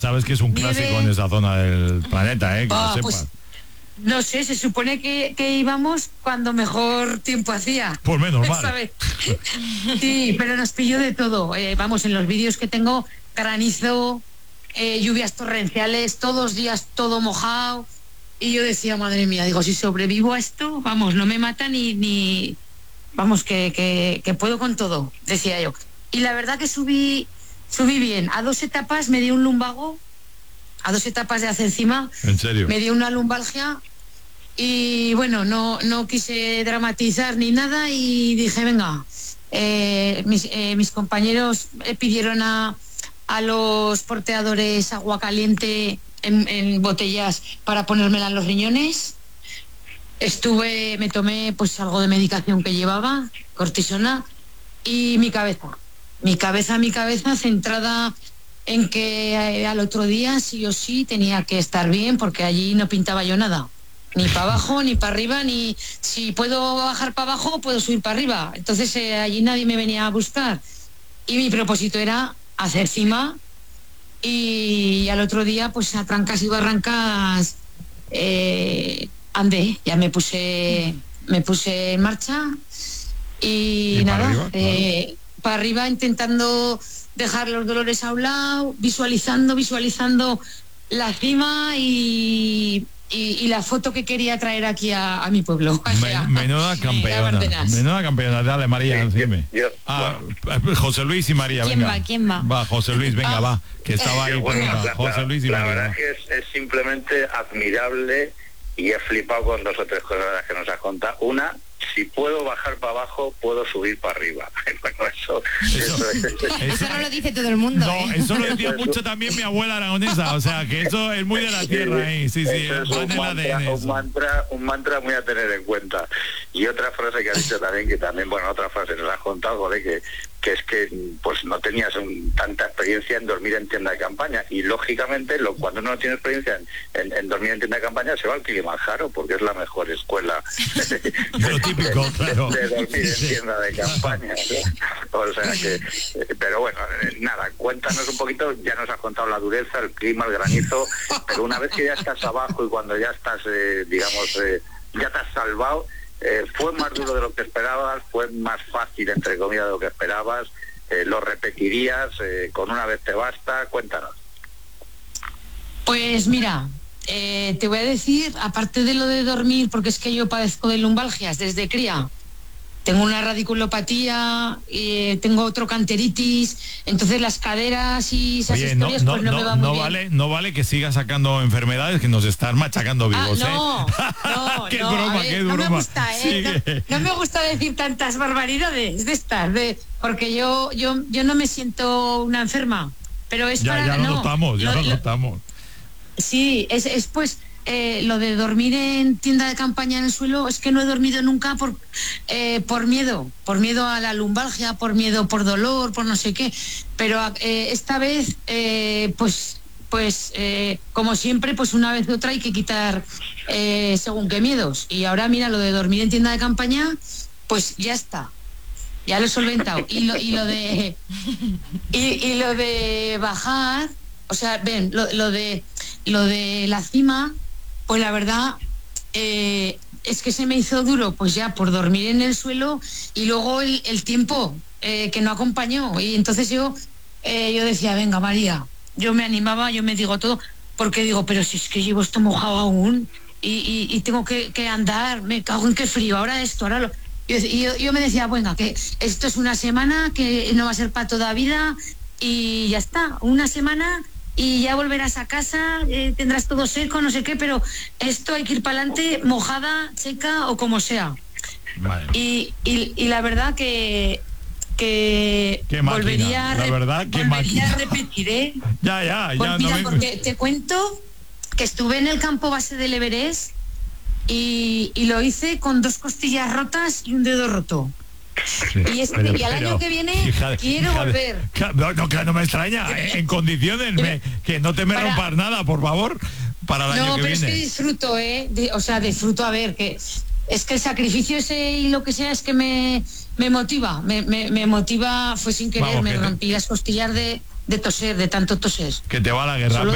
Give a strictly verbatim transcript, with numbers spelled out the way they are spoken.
sabes que es un nieve. clásico en esa zona del planeta, ¿eh? Que Ah, lo pues, sepas. no sé, se supone que, que íbamos cuando mejor tiempo hacía. Pues menos mal. ¿Sabes? Sí, pero nos pilló de todo. Eh, vamos, en los vídeos que tengo, granizo, eh, lluvias torrenciales, todos los días todo mojado. Y yo decía, madre mía, digo, si sobrevivo a esto, vamos, no me mata ni... ni vamos, que, que, que puedo con todo, decía yo. Y la verdad que subí, subí bien. A dos etapas me dio un lumbago, a dos etapas de hacia encima. ¿En serio? Me dio una lumbalgia. Y bueno, no, no quise dramatizar ni nada y dije, venga, eh, mis, eh, mis compañeros pidieron a, a los porteadores agua caliente en, en botellas para ponérmela en los riñones. Estuve, me tomé pues algo de medicación que llevaba, cortisona, y mi cabeza. Mi cabeza, mi cabeza centrada en que eh, al otro día sí o sí tenía que estar bien porque allí no pintaba yo nada. Ni para abajo, ni para arriba, ni si puedo bajar para abajo, puedo subir para arriba. Entonces eh, allí nadie me venía a buscar. Y mi propósito era hacer cima y al otro día, pues a trancas y barrancas, eh, andé, ya me puse, me puse en marcha y, ¿Y nada, para arriba? eh, para arriba intentando dejar los dolores a un lado, visualizando, visualizando la cima y... Y, y la foto que quería traer aquí a, a mi pueblo. O sea, Men, menuda campeona. Menuda campeona. Dale, María, Sí, encima. yo- yo- Ah, José Luis y María, ¿Quién venga. va? ¿Quién va? Va, José Luis, venga, Ah. va. Que estaba ahí. Sí, bueno, pregunta. la, José la- Luis y la María. verdad va. que es, es simplemente admirable y he flipado con dos o tres cosas que nos has contado. Una, si puedo bajar para abajo, puedo subir para arriba. Bueno, eso, Eso- eso es... Eso- Eso no lo dice todo el mundo, No, ¿eh? eso lo decía mucho también mi abuela aragonesa, o sea, que eso es muy de la tierra ahí, sí, sí, Eso es va un en el A D N mantra, un, eso. mantra, un mantra muy a tener en cuenta. Y otra frase que has dicho también, que también, bueno, otra frase nos has contado, joder, que, que es que pues no tenías un, tanta experiencia en dormir en tienda de campaña. Y lógicamente, lo, cuando uno no tiene experiencia en, en, en dormir en tienda de campaña, se va al Kilimanjaro, porque es la mejor escuela Lo típico, de, claro. de dormir en Sí. tienda de campaña, ¿no? O sea que, eh, pero bueno, eh, nada, cuéntanos un poquito, ya nos has contado la dureza, el clima, el granizo, pero una vez que ya estás abajo y cuando ya estás, eh, digamos, eh, ya te has salvado, eh, ¿fue más duro de lo que esperabas? ¿Fue más fácil, entre comillas, de lo que esperabas? Eh, ¿Lo repetirías? Eh, ¿Con una vez te basta? Cuéntanos. Pues mira, eh, te voy a decir, aparte de lo de dormir, porque es que yo padezco de lumbalgias desde cría. Tengo una radiculopatía, eh, tengo otro canteritis, entonces las caderas y esas Oye, no, historias no, pues no, no, me van muy no bien. vale, no vale que sigas sacando enfermedades que nos están machacando Ah, vivos, no, ¿eh? no, qué no, broma, a ver, qué no broma. me gusta, ¿eh? Sigue. No, no me gusta decir tantas barbaridades de estas, de, porque yo, yo, yo no me siento una enferma, pero es Ya, para... ya lo no, notamos, ya lo- lo lo- notamos. Sí, es, es pues eh, lo de dormir en tienda de campaña en el suelo, es que no he dormido nunca por eh, por miedo, por miedo a la lumbalgia, por miedo, por dolor, por no sé qué. Pero eh, esta vez, eh, pues, pues eh, como siempre, pues una vez u otra hay que quitar eh, según qué miedos. Y ahora mira, lo de dormir en tienda de campaña, pues ya está. Ya lo he solventado. Y lo, y lo de y, y lo de bajar, o sea, ven, lo, lo de lo de la cima, pues la verdad eh, es que se me hizo duro, pues ya por dormir en el suelo y luego el, el tiempo eh, que no acompañó. Y entonces yo eh, yo decía, venga María, yo me animaba, yo me digo todo, porque digo, pero si es que llevo esto mojado aún y, y, y tengo que, que andar, me cago en qué frío, ahora esto, ahora lo... Y yo, yo me decía, venga, que esto es una semana, que no va a ser para toda vida y ya está, una semana y ya volverás a casa, eh, tendrás todo seco, no sé qué, pero esto hay que ir para adelante, mojada, seca o como sea. Vale. Y, y, y la verdad que que Qué máquina, volvería, a, la re- verdad, qué volvería máquina. a repetir, ¿eh? Ya, ya, Pues ya. mira, no me- porque te cuento que estuve en el campo base del Everest y, y lo hice con dos costillas rotas y un dedo roto. Sí, Y, este, pero- y al pero, año que viene hija de- quiero hija de- volver. ca- No, no, que no me extraña, eh, en condiciones, me- que no te me Para- rompas nada, por favor, para el año No, que pero es que viene. disfruto, ¿eh? De- o sea, disfruto a ver, que es que el sacrificio ese y lo que sea es que me, me motiva, me, me, me motiva, fue sin querer, Vamos, me que te- rompí las costillas de, de toser, de tanto toser. Que te va la guerra. Solo